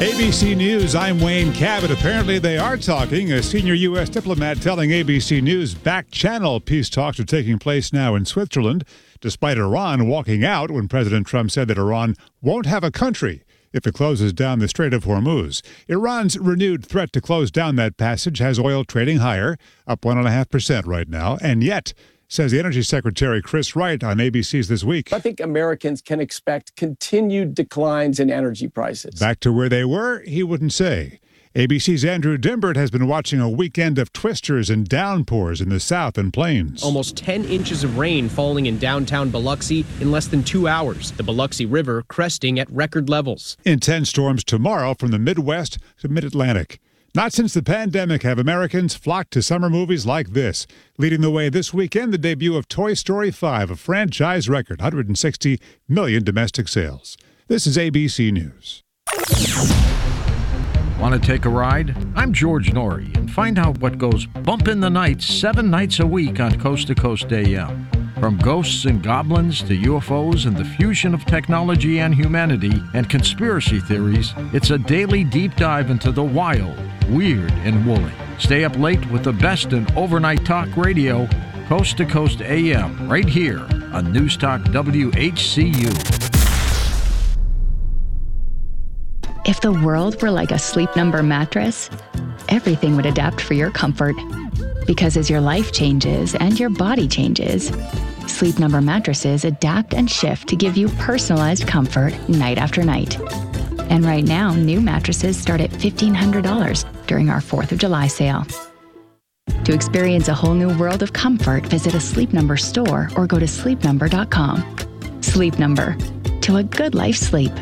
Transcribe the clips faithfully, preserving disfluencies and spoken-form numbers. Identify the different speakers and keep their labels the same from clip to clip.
Speaker 1: A B C News, I'm Wayne Cabot. Apparently they are talking. A senior U S diplomat telling A B C News back-channel peace talks are taking place now in Switzerland, despite Iran walking out when President Trump said that Iran won't have a country if it closes down the Strait of Hormuz. Iran's renewed threat to close down that passage has oil trading higher, up one point five percent right now, and yet, says the Energy Secretary Chris Wright on A B C's This Week.
Speaker 2: I think Americans can expect continued declines in energy prices.
Speaker 1: Back to where they were, he wouldn't say. A B C's Andrew Dimbert has been watching a weekend of twisters and downpours in the south and plains.
Speaker 3: Almost ten inches of rain falling in downtown Biloxi in less than two hours. The Biloxi River cresting at record levels.
Speaker 1: Intense storms tomorrow from the Midwest to Mid-Atlantic. Not since the pandemic have Americans flocked to summer movies like this. Leading the way this weekend, the debut of Toy Story five, a franchise record, one hundred sixty million domestic sales. This is A B C News.
Speaker 4: Want to take a ride? I'm George Norrie, and find out what goes bump in the night seven nights a week on Coast to Coast A M. From ghosts and goblins to U F Os and the fusion of technology and humanity and conspiracy theories, it's a daily deep dive into the wild, weird, and woolly. Stay up late with the best in overnight talk radio, Coast to Coast A M, right here on News Talk W H C U.
Speaker 5: If the world were like a Sleep Number mattress, everything would adapt for your comfort. Because as your life changes and your body changes, Sleep Number mattresses adapt and shift to give you personalized comfort night after night. And right now, new mattresses start at fifteen hundred dollars during our fourth of July sale. To experience a whole new world of comfort, visit a Sleep Number store or go to sleep number dot com. Sleep Number. To a good life sleep.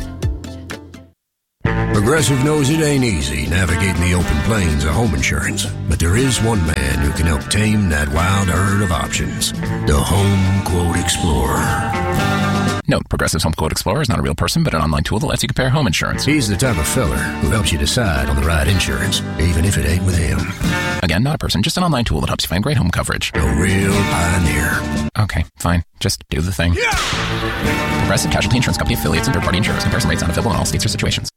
Speaker 6: Progressive knows it ain't easy navigating the open plains of home insurance, but there is one man who can help tame that wild herd of options. The Home Quote Explorer.
Speaker 7: Note, Progressive's Home Quote Explorer is not a real person, but an online tool that lets you compare home insurance.
Speaker 6: He's the type of feller who helps you decide on the right insurance, even if it ain't with him.
Speaker 7: Again, not a person, just an online tool that helps you find great home coverage.
Speaker 6: A real pioneer.
Speaker 7: Okay, fine. Just do the thing. Yeah! Progressive Casualty Insurance Company affiliates and third-party insurers. Comparison rates not available in all states or situations.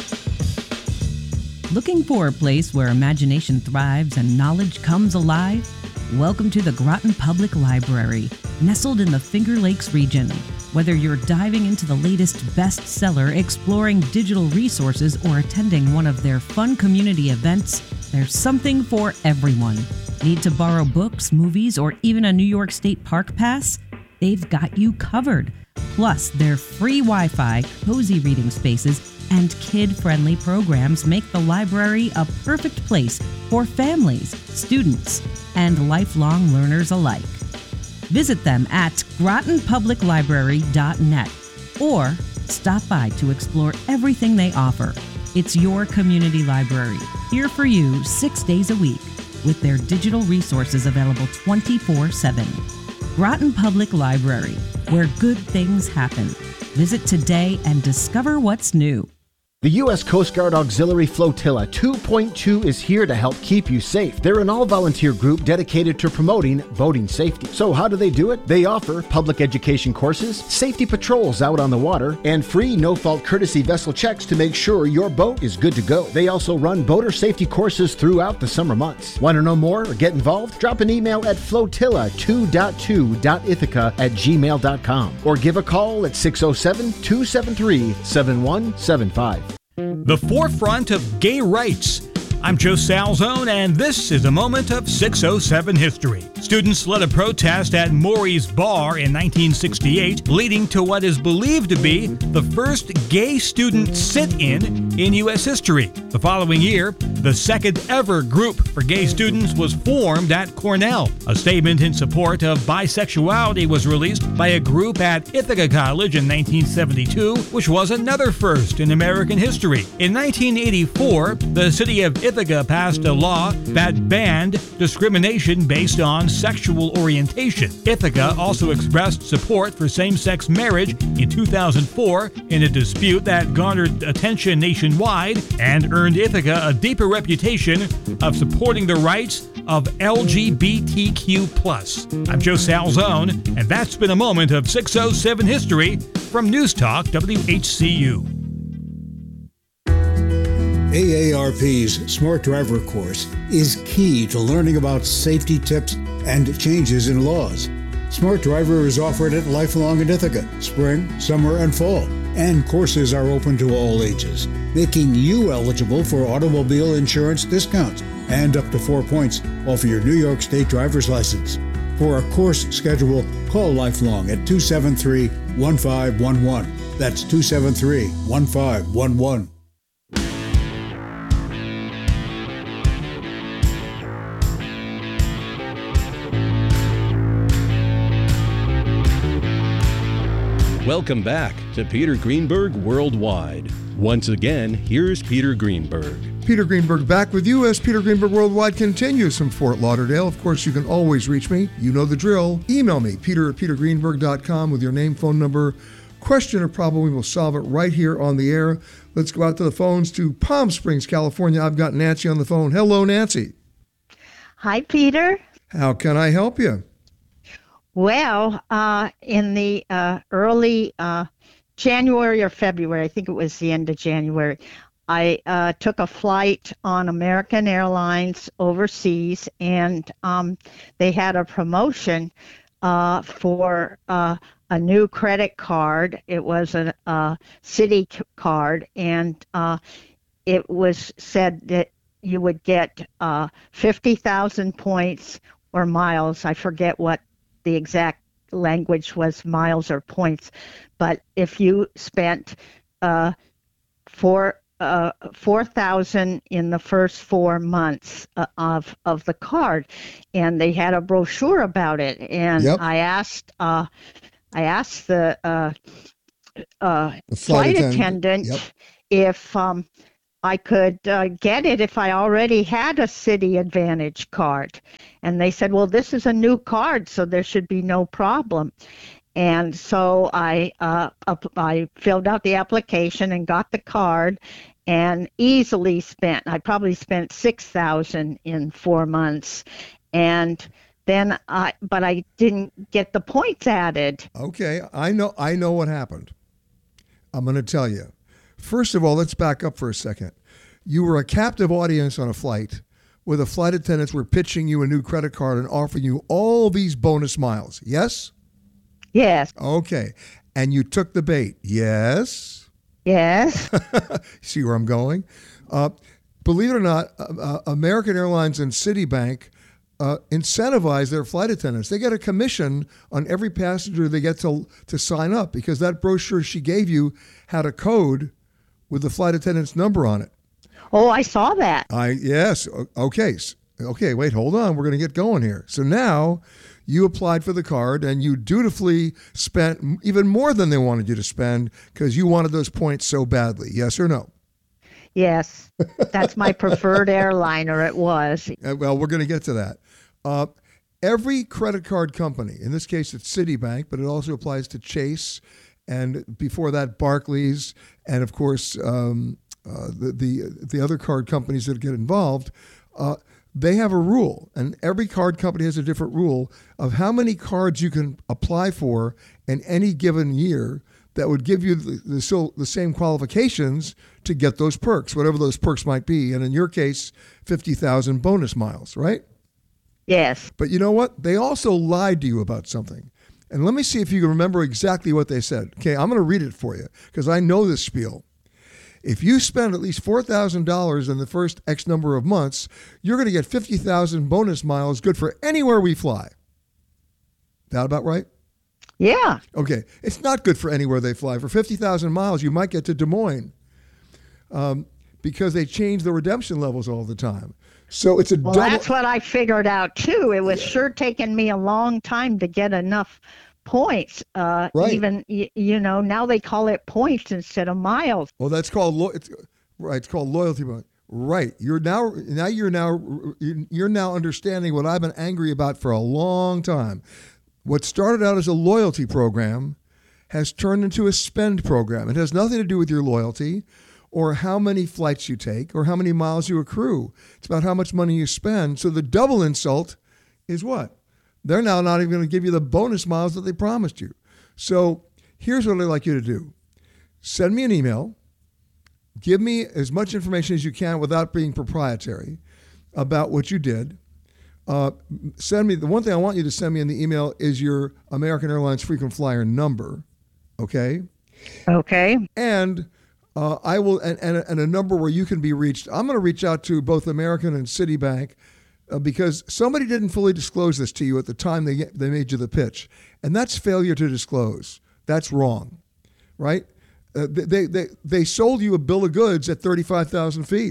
Speaker 8: Looking for a place where imagination thrives and knowledge comes alive? Welcome to the Groton Public Library, nestled in the Finger Lakes region. Whether you're diving into the latest bestseller, exploring digital resources, or attending one of their fun community events, there's something for everyone. Need to borrow books, movies, or even a New York State Park pass? They've got you covered. Plus, their free Wi-Fi, cozy reading spaces, and kid-friendly programs make the library a perfect place for families, students, and lifelong learners alike. Visit them at groton public library dot net or stop by to explore everything they offer. It's your community library, here for you six days a week, with their digital resources available twenty-four seven. Groton Public Library, where good things happen. Visit today and discover what's new.
Speaker 9: The U S Coast Guard Auxiliary Flotilla two point two is here to help keep you safe. They're an all-volunteer group dedicated to promoting boating safety. So how do they do it? They offer public education courses, safety patrols out on the water, and free no-fault courtesy vessel checks to make sure your boat is good to go. They also run boater safety courses throughout the summer months. Want to know more or get involved? Drop an email at flotilla two point two dot ithaca at gmail dot com or give a call at six oh seven, two seven three, seven one seven five.
Speaker 10: The forefront of gay rights. I'm Joe Salzone, and this is a moment of six oh seven history. Students led a protest at Maury's Bar in nineteen sixty-eight, leading to what is believed to be the first gay student sit-in in U S history. The following year, the second ever group for gay students was formed at Cornell. A statement in support of bisexuality was released by a group at Ithaca College in nineteen seventy-two, which was another first in American history. In nineteen eighty-four, the city of Ithaca passed a law that banned discrimination based on sexual orientation. Ithaca also expressed support for same-sex marriage in two thousand four in a dispute that garnered attention nationwide and earned Ithaca a deeper reputation of supporting the rights of L G B T Q plus. I'm Joe Salzone, and that's been a moment of six oh seven history from News Talk W H C U.
Speaker 11: A A R P's Smart Driver course is key to learning about safety tips and changes in laws. Smart Driver is offered at Lifelong in Ithaca, spring, summer, and fall, and courses are open to all ages, making you eligible for automobile insurance discounts and up to four points off your New York State driver's license. For a course schedule, call Lifelong at two seven three, one five one one. That's two seven three, one five one one.
Speaker 12: Welcome back to Peter Greenberg Worldwide. Once again, here's Peter Greenberg.
Speaker 13: Peter Greenberg back with you as Peter Greenberg Worldwide continues from Fort Lauderdale. Of course, you can always reach me. You know the drill. Email me, peter at peter greenberg dot com with your name, phone number, question or problem. We will solve it right here on the air. Let's go out to the phones to Palm Springs, California. I've got Nancy on the phone. Hello, Nancy.
Speaker 14: Hi, Peter.
Speaker 13: How can I help you?
Speaker 14: Well, uh, in the uh, early uh, January or February, I think it was the end of January, I uh, took a flight on American Airlines overseas, and um, they had a promotion uh, for uh, a new credit card. It was a, a city card, and uh, it was said that you would get uh, fifty thousand points or miles. I forget what the exact language was, miles or points, but if you spent uh, four uh, four thousand in the first four months uh, of of the card, and they had a brochure about it, and yep. I asked uh, I asked the, uh, uh, the flight, flight attendant, attendant yep. if um, I could uh, get it if I already had a City Advantage card. And they said, well, this is a new card, so there should be no problem. And so I uh, I filled out the application and got the card and easily spent, I probably spent six thousand dollars in four months. And then I, but I didn't get the points added.
Speaker 13: Okay, I know, I know what happened. I'm going to tell you. First of all, let's back up for a second. You were a captive audience on a flight where the flight attendants were pitching you a new credit card and offering you all these bonus miles. Yes?
Speaker 14: Yes.
Speaker 13: Okay. And you took the bait. Yes?
Speaker 14: Yes.
Speaker 13: See where I'm going? Uh, believe it or not, uh, American Airlines and Citibank uh, incentivize their flight attendants. They get a commission on every passenger they get to, to sign up because that brochure she gave you had a code with the flight attendant's number on it.
Speaker 14: Oh, I saw that.
Speaker 13: I yes. Okay. Okay, wait, hold on. We're going to get going here. So now you applied for the card and you dutifully spent even more than they wanted you to spend because you wanted those points so badly. Yes or no?
Speaker 14: Yes. That's my preferred airline, or it was.
Speaker 13: Well, we're going to get to that. Uh, every credit card company, in this case it's Citibank, but it also applies to Chase, and before that Barclays, and of course um, uh, the, the the other card companies that get involved, uh, they have a rule, and every card company has a different rule of how many cards you can apply for in any given year that would give you the, the, so, the same qualifications to get those perks, whatever those perks might be. And in your case, fifty thousand bonus miles, right?
Speaker 14: Yes.
Speaker 13: But you know what? They also lied to you about something. And let me see if you can remember exactly what they said. Okay, I'm going to read it for you because I know this spiel. If you spend at least four thousand dollars in the first X number of months, you're going to get fifty thousand bonus miles good for anywhere we fly. That about right?
Speaker 14: Yeah.
Speaker 13: Okay. It's not good for anywhere they fly. For fifty thousand miles, you might get to Des Moines um, because they change the redemption levels all the time. So it's a
Speaker 14: well,
Speaker 13: double.
Speaker 14: That's what I figured out, too. It was yeah. sure taking me a long time to get enough points. Uh,
Speaker 13: right.
Speaker 14: Even, you, you know, now they call it points instead of miles.
Speaker 13: Well, that's called, lo- it's, right, it's called loyalty. Right. You're now, now you're now, you're now understanding what I've been angry about for a long time. What started out as a loyalty program has turned into a spend program. It has nothing to do with your loyalty or how many flights you take or how many miles you accrue. It's about how much money you spend. So the double insult is what? They're now not even going to give you the bonus miles that they promised you. So here's what I'd like you to do. Send me an email. give me as much information as you can without being proprietary about what you did. Uh, send me, the one thing I want you to send me in the email is your American Airlines frequent flyer number, okay?
Speaker 14: Okay.
Speaker 13: And uh, I will, and, and, and a number where you can be reached. I'm going to reach out to both American and Citibank uh, because somebody didn't fully disclose this to you at the time they they made you the pitch, and that's failure to disclose. That's wrong, right? Uh, they they they sold you a bill of goods at thirty-five thousand feet.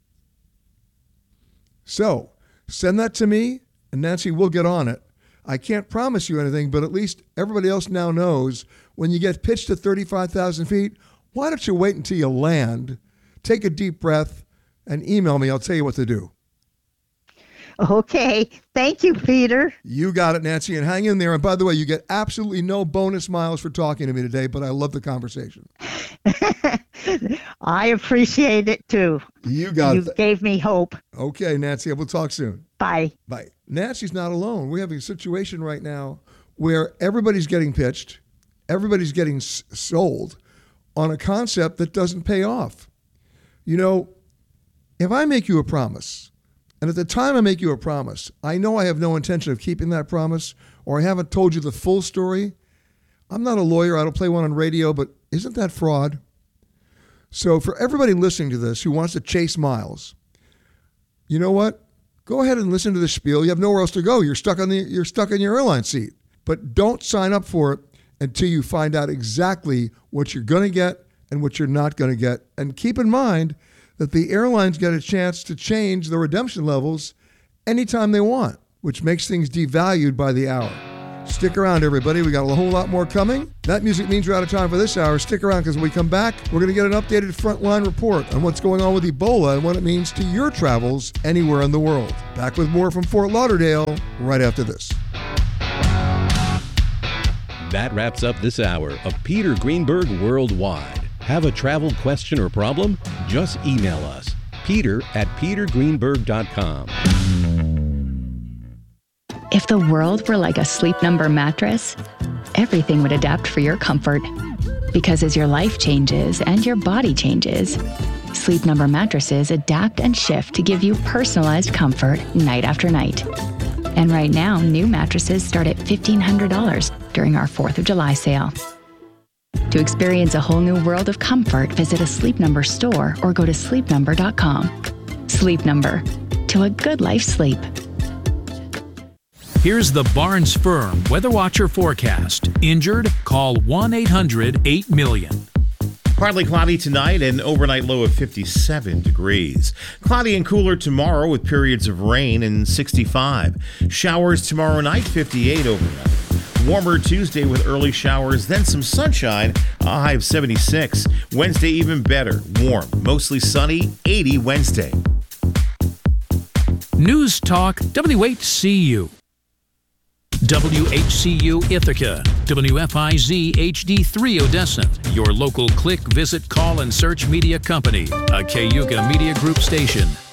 Speaker 13: So send that to me, and Nancy will get on it. I can't promise you anything, but at least everybody else now knows when you get pitched at thirty-five thousand feet, why don't you wait until you land, take a deep breath, and email me. I'll tell you what to do.
Speaker 14: Okay. Thank you, Peter.
Speaker 13: You got it, Nancy, and hang in there. And by the way, you get absolutely no bonus miles for talking to me today, but I love the conversation.
Speaker 14: I appreciate it, too.
Speaker 13: You got
Speaker 14: you
Speaker 13: it.
Speaker 14: You gave me hope.
Speaker 13: Okay, Nancy, we'll talk soon.
Speaker 14: Bye.
Speaker 13: Bye. Nancy's not alone. We're having a situation right now where everybody's getting pitched, everybody's getting s- sold on a concept that doesn't pay off. You know, if I make you a promise, and at the time I make you a promise, I know I have no intention of keeping that promise, or I haven't told you the full story. I'm not a lawyer. I don't play one on radio, but isn't that fraud? So for everybody listening to this who wants to chase miles, you know what? Go ahead and listen to the spiel. You have nowhere else to go. You're stuck on the you're stuck in your airline seat. But don't sign up for it until you find out exactly what you're going to get and what you're not going to get. And keep in mind that the airlines get a chance to change the redemption levels anytime they want, which makes things devalued by the hour. Stick around, everybody. We got a whole lot more coming. That music means we're out of time for this hour. Stick around, because when we come back, we're going to get an updated Frontline report on what's going on with Ebola and what it means to your travels anywhere in the world. Back with more from Fort Lauderdale right after this.
Speaker 12: That wraps up this hour of Peter Greenberg Worldwide. Have a travel question or problem? Just email us, peter at peter greenberg dot com.
Speaker 5: If the world were like a Sleep Number mattress, everything would adapt for your comfort. Because as your life changes and your body changes, Sleep Number mattresses adapt and shift to give you personalized comfort night after night. And right now, new mattresses start at fifteen hundred dollars during our fourth of July sale. To experience a whole new world of comfort, visit a Sleep Number store or go to sleep number dot com. Sleep Number. To a good life's sleep.
Speaker 15: Here's the Barnes Firm Weather Watcher forecast. Injured? Call one eight hundred eight million.
Speaker 16: Partly cloudy tonight, an overnight low of fifty-seven degrees. Cloudy and cooler tomorrow with periods of rain and sixty-five. Showers tomorrow night, fifty-eight overnight. Warmer Tuesday with early showers, then some sunshine, a high of seventy-six. Wednesday even better, warm, mostly sunny, eighty Wednesday.
Speaker 15: News Talk W H C U. W H C U Ithaca, W F I Z H D three Odessa, your local click, visit, call, and search media company, a Cayuga Media Group station.